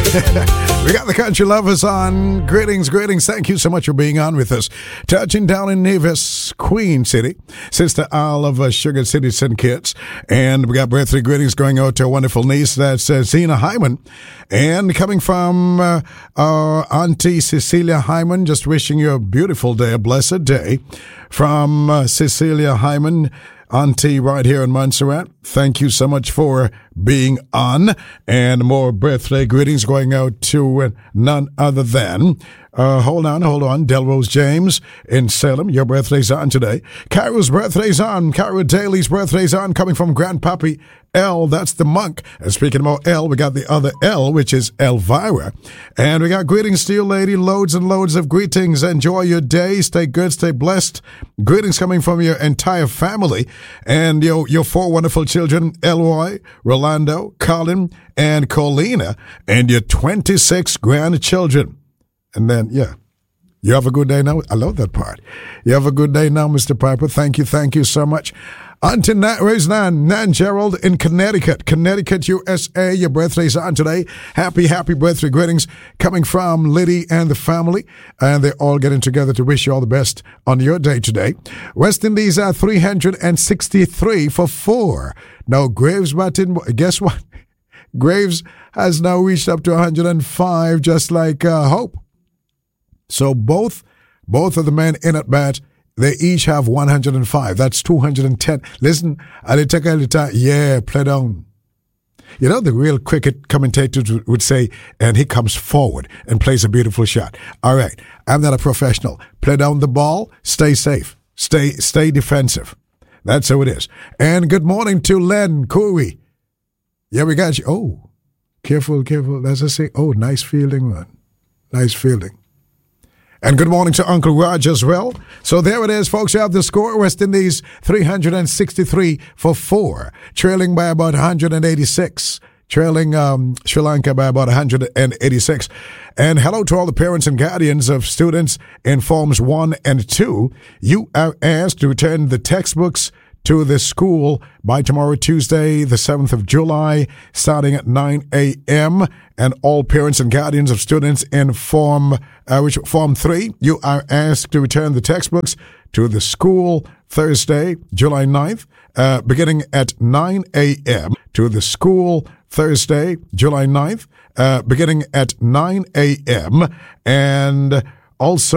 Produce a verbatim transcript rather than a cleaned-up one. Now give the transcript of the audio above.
We got the country lovers on. Greetings, greetings. Thank you so much for being on with us. Touching down in Nevis, Queen City. Sister Isle of uh, Sugar City, Saint Kitts. And we got birthday greetings going out to a wonderful niece. That's uh, Zena Hyman. And coming from uh, our Auntie Cecilia Hyman, just wishing you a beautiful day, a blessed day. From uh, Cecilia Hyman, Auntie right here in Montserrat, thank you so much for being on. And more birthday greetings going out to uh, none other than, uh, hold on, hold on, Delrose James in Salem. Your birthday's on today. Carol's birthday's on. Carol Daly's birthday's on, coming from Grandpappy L. That's the monk. And speaking about L, we got the other L, which is Elvira. And we got greetings to you, lady. Loads and loads of greetings. Enjoy your day. Stay good. Stay blessed. Greetings coming from your entire family and your, your four wonderful children, Eloy, Rolando, Colin, and Colina, and your twenty-six grandchildren. And then, yeah. You have a good day now. I love that part. You have a good day now, Mister Piper. Thank you. Thank you so much. Auntie Nat, where's Nan? Nan Gerald in Connecticut. Connecticut, U S A. Your birthday's on today. Happy, happy birthday greetings coming from Liddy and the family. And they're all getting together to wish you all the best on your day today. West Indies are three hundred sixty-three for four. Now, Graves, Martin, guess what? Graves has now reached up to one hundred five, just like uh, Hope. So both, both of the men in at bat, they each have one hundred five. That's two hundred ten. Listen, I did take a little time. Yeah, play down. You know, the real cricket commentators would say, and he comes forward and plays a beautiful shot. All right, I'm not a professional. Play down the ball. Stay safe. Stay, stay defensive. That's how it is. And good morning to Len Curry. Yeah, we got you. Oh, careful, careful. That's a say. Oh, nice fielding, man. Nice fielding. And good morning to Uncle Raj as well. So there it is, folks. You have the score. West Indies three hundred sixty-three for four, trailing by about one hundred eighty-six. Trailing um, Sri Lanka by about one hundred eighty-six. And hello to all the parents and guardians of students in Forms one and two. You are asked to return the textbooks to the school by tomorrow, Tuesday, the seventh of July, starting at nine a.m. And all parents and guardians of students in Form, uh, which Form three, you are asked to return the textbooks to the school Thursday, July ninth, uh, beginning at nine a.m. to the school Thursday, July ninth, uh, beginning at nine a.m. And also